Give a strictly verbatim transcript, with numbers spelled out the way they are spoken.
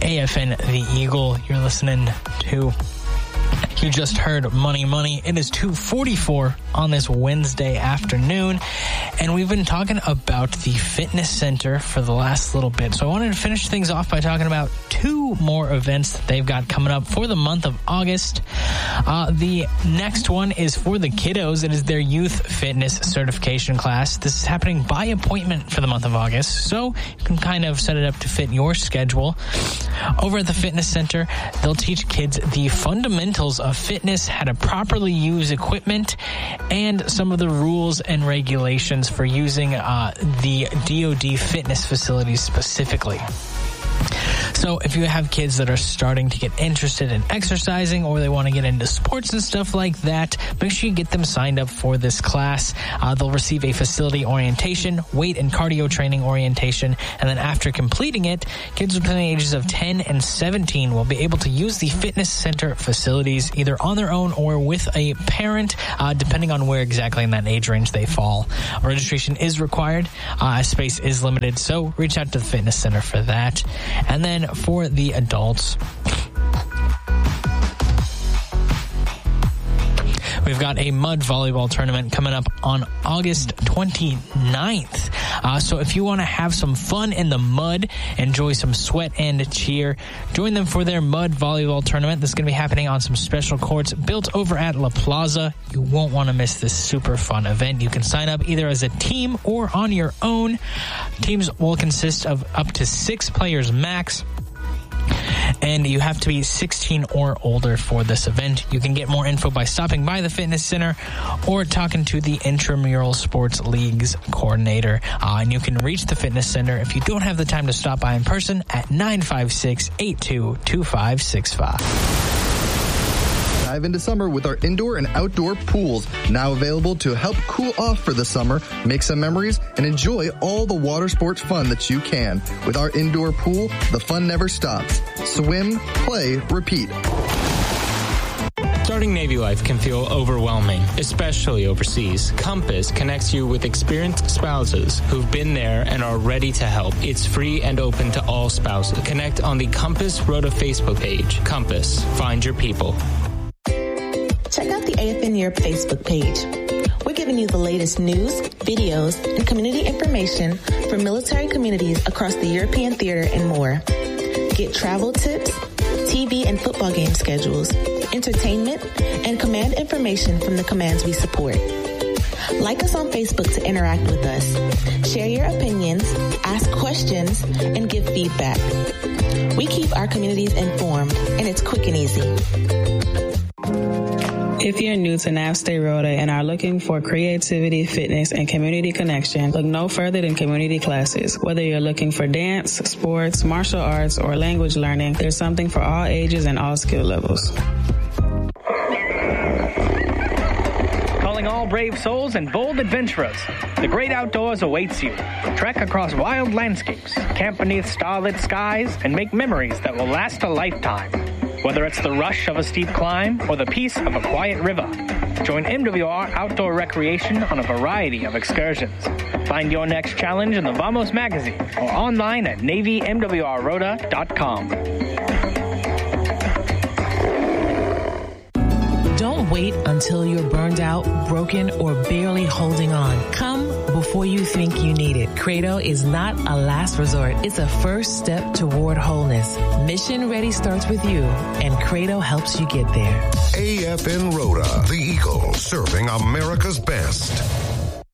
A F N The Eagle. You're listening to... You just heard Money Money. It is two forty-four on this Wednesday afternoon, and we've been talking about the fitness center for the last little bit. So I wanted to finish things off by talking about two more events that they've got coming up for the month of August. Uh, the next one is for the kiddos. It is their youth fitness certification class. This is happening by appointment for the month of August, so you can kind of set it up to fit your schedule. Over at the fitness center, they'll teach kids the fundamentals of fitness, how to properly use equipment, and some of the rules and regulations for using uh, the D O D fitness facilities specifically. So if you have kids that are starting to get interested in exercising or they want to get into sports and stuff like that, make sure you get them signed up for this class. Uh, they'll receive a facility orientation, weight and cardio training orientation, and then after completing it, kids between the ages of ten and seventeen will be able to use the fitness center facilities either on their own or with a parent, uh, depending on where exactly in that age range they fall. Registration is required. Uh, space is limited, so reach out to the fitness center for that. And then for the adults, we've got a mud volleyball tournament coming up on August twenty-ninth. Uh, so if you want to have some fun in the mud, enjoy some sweat and cheer, join them for their mud volleyball tournament. This is going to be happening on some special courts built over at La Plaza. You won't want to miss this super fun event. You can sign up either as a team or on your own. Teams will consist of up to six players max, and you have to be sixteen or older for this event. You can get more info by stopping by the fitness center or talking to the Intramural Sports League's coordinator. Uh, and you can reach the fitness center if you don't have the time to stop by in person at nine five six, eight two two five six five. Dive into summer with our indoor and outdoor pools, now available to help cool off for the summer, make some memories, and enjoy all the water sports fun that you can. With our indoor pool, the fun never stops. Swim, play, repeat. Starting Navy life can feel overwhelming, especially overseas. Compass connects you with experienced spouses who've been there and are ready to help. It's free and open to all spouses. Connect on the Compass Rota Facebook page. Compass, find your people. Check out the A F N Europe Facebook page. We're giving you the latest news, videos, and community information for military communities across the European theater and more. Get travel tips, T V and football game schedules, entertainment, and command information from the commands we support. Like us on Facebook to interact with us. Share your opinions, ask questions, and give feedback. We keep our communities informed, and it's quick and easy. If you're new to N A V State Rota and are looking for creativity, fitness, and community connection, look no further than community classes. Whether you're looking for dance, sports, martial arts, or language learning, there's something for all ages and all skill levels. Calling all brave souls and bold adventurers, the great outdoors awaits you. Trek across wild landscapes, camp beneath starlit skies, and make memories that will last a lifetime. Whether it's the rush of a steep climb or the peace of a quiet river, join M W R Outdoor Recreation on a variety of excursions. Find your next challenge in the Vamos magazine or online at Navy M W R Rota dot com. Don't wait until you're burned out, broken, or barely holding on. Come before you think you need it. Credo is not a last resort. It's a first step toward wholeness. Mission Ready starts with you, and Credo helps you get there. A F N Rota, the Eagle, serving America's best.